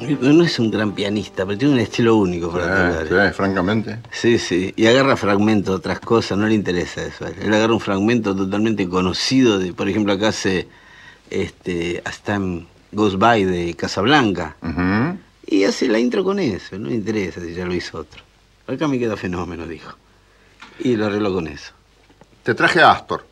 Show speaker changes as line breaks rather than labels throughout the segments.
No es un gran pianista, pero tiene un estilo único para tocar.
Sí, francamente.
Sí, sí. Y agarra fragmentos de otras cosas, no le interesa eso. Él agarra un fragmento totalmente conocido de, por ejemplo, acá hace As Time Goes By de Casablanca. Y hace la intro con eso, no le interesa si ya lo hizo otro. Acá me queda fenómeno, dijo. Y lo arregló con eso.
Te traje a Astor.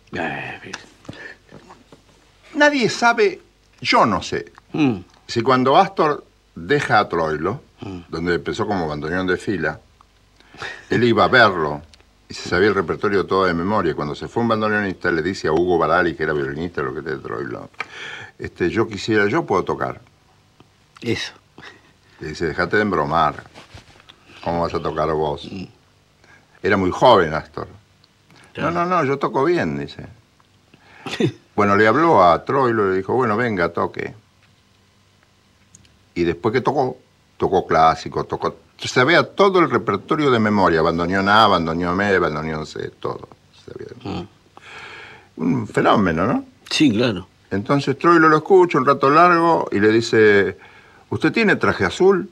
Nadie sabe, yo no sé, si cuando Astor deja a Troilo, donde empezó como bandoneón de fila, él iba a verlo y se sabía el repertorio todo de memoria. Cuando se fue un bandoneonista le dice a Hugo Barali, que era violinista, lo que de Troilo, yo puedo tocar.
Eso.
Le dice, dejate de embromar. ¿Cómo vas a tocar vos? Era muy joven Astor. Claro. No, yo toco bien, dice. Bueno, le habló a Troilo y le dijo, bueno, venga, toque. Y después que tocó clásico, sabía todo el repertorio de memoria, bandoneón A, bandoneón B, bandoneón C, todo. Sabía. Un fenómeno, ¿no?
Sí, claro.
Entonces Troilo lo escucha un rato largo y le dice, ¿usted tiene traje azul?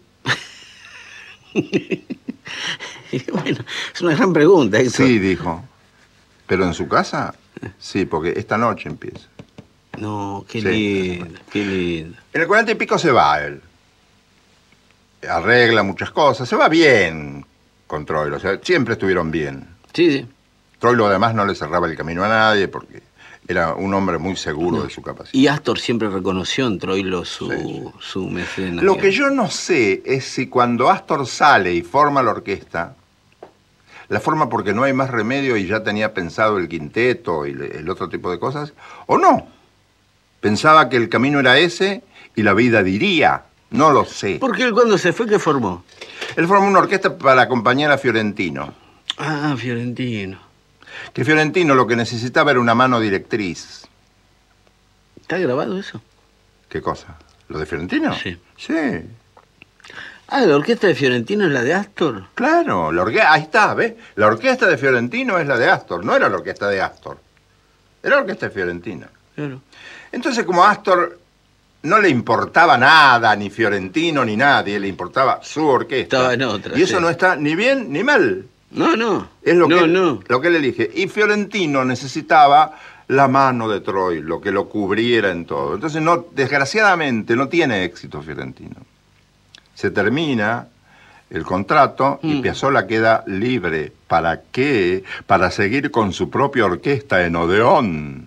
Bueno, es una gran pregunta, Héctor.
Sí, dijo. ¿Pero en su casa? Sí, porque esta noche empieza.
No, qué lindo, qué lindo.
En el 40 y pico se va él. Arregla muchas cosas. Se va bien con Troilo. O sea, siempre estuvieron bien.
Sí, sí.
Troilo además no le cerraba el camino a nadie porque era un hombre muy seguro de su capacidad.
Y Astor siempre reconoció en Troilo su mecenas.
Lo que yo no sé es si cuando Astor sale y forma la orquesta, la forma porque no hay más remedio y ya tenía pensado el quinteto y el otro tipo de cosas, o no. Pensaba que el camino era ese y la vida diría. No lo sé.
Porque él cuando se fue, ¿qué formó?
Él formó una orquesta para acompañar a Fiorentino.
Ah, Fiorentino.
Que Fiorentino lo que necesitaba era una mano directriz.
¿Está grabado eso?
¿Qué cosa? ¿Lo de Fiorentino?
Sí.
Sí.
Ah, ¿la orquesta de Fiorentino es la de Astor?
Claro, ahí está, ¿ves? La orquesta de Fiorentino es la de Astor, no era la orquesta de Astor. Era la orquesta de Fiorentino.
Claro.
Entonces, como a Astor no le importaba nada, ni Fiorentino, ni nadie, le importaba su orquesta.
Estaba en otra,
y eso no está ni bien ni mal.
No, no.
Es lo que
no.
él elige. Y Fiorentino necesitaba la mano de Troilo, que lo cubriera en todo. Entonces, desgraciadamente, no tiene éxito Fiorentino. Se termina el contrato y Piazzolla queda libre. ¿Para qué? Para seguir con su propia orquesta en Odeón.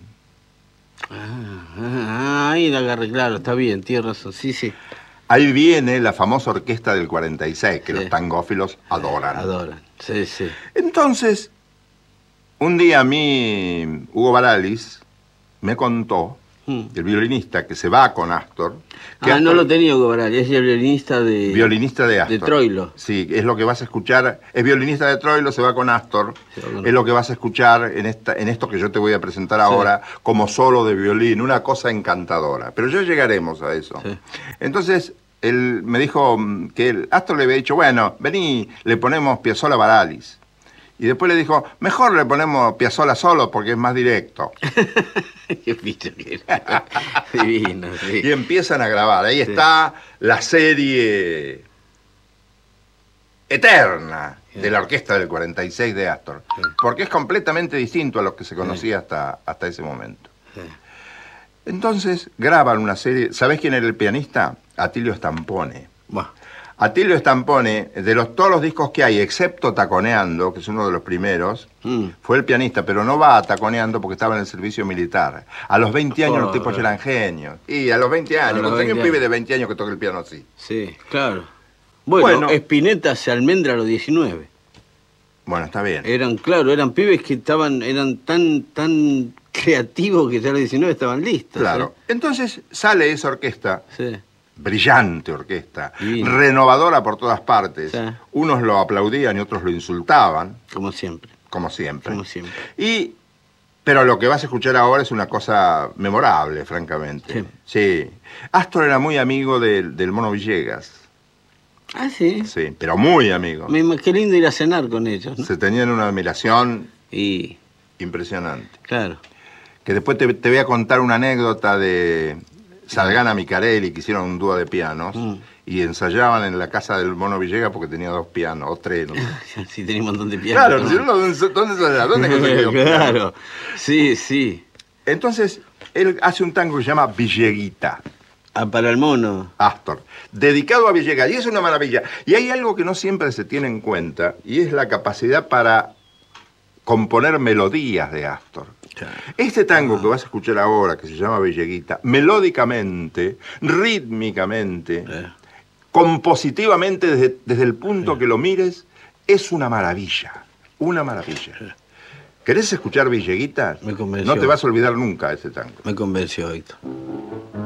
Ahí la agarré, claro, está bien, tiene razón, sí, sí.
Ahí viene la famosa orquesta del 46, que los tangófilos adoran.
Adoran, sí, sí.
Entonces, un día a mí, Hugo Baralis me contó, el violinista que se va con Astor...
Astor, no lo tenía Hugo Baralis, es el violinista de...
Violinista de Astor.
De Troilo.
Sí, es lo que vas a escuchar. Es violinista de Troilo, se va con Astor. Es lo que vas a escuchar en esto que yo te voy a presentar ahora como solo de violín. Una cosa encantadora. Pero ya llegaremos a eso. Sí. Entonces, él me dijo que Astor le había dicho, bueno, vení, le ponemos Piazzolla Baralis. Y después le dijo, mejor le ponemos Piazzolla solo porque es más directo.
Qué picho que era. Divino, sí.
Y empiezan a grabar. Ahí está la serie eterna de la orquesta del 46 de Astor. Porque es completamente distinto a lo que se conocía hasta ese momento. Entonces graban una serie. ¿Sabés quién era el pianista? Atilio Stampone. Atilio Stampone, de todos los discos que hay, excepto Taconeando, que es uno de los primeros, fue el pianista, pero no va a Taconeando porque estaba en el servicio militar. A los 20 años los tipos ya eran genios. Y a los 20 años, conseguí un pibe de 20 años que toque el piano así.
Sí, claro. Bueno, Spinetta se almendra a los 19.
Bueno, está bien.
Eran pibes que eran tan creativos que ya a los 19 estaban listos.
Claro. Entonces sale esa orquesta. Sí. Brillante orquesta,
renovadora
por todas partes. Sí. Unos lo aplaudían y otros lo insultaban.
Como siempre.
Como siempre.
Como siempre.
Pero lo que vas a escuchar ahora es una cosa memorable, francamente. Sí. Astor era muy amigo del Mono Villegas.
Ah, sí.
Sí, pero muy amigo.
Qué lindo ir a cenar con ellos, ¿no?
Se tenían una admiración impresionante.
Claro.
Que después te voy a contar una anécdota Salgana Micarelli, que hicieron un dúo de pianos, y ensayaban en la casa del Mono Villegas porque tenía 2 pianos, o 3. No sé.
Sí, tenía un montón de pianos.
Claro, si no, ¿dónde ensayaba? ¿Dónde conseguía 2 pianos?
Claro, sí, sí.
Entonces, él hace un tango que se llama Villeguita.
Ah, para el mono.
Astor, dedicado a Villegas, y es una maravilla. Y hay algo que no siempre se tiene en cuenta, y es la capacidad para componer melodías de Astor.
Claro.
Este tango que vas a escuchar ahora, que se llama Villeguita, melódicamente, rítmicamente, compositivamente, desde el punto que lo mires, es una maravilla, una maravilla. ¿Querés escuchar Villeguita?
Me convenció.
No te vas a olvidar nunca ese tango.
Me convenció, Héctor.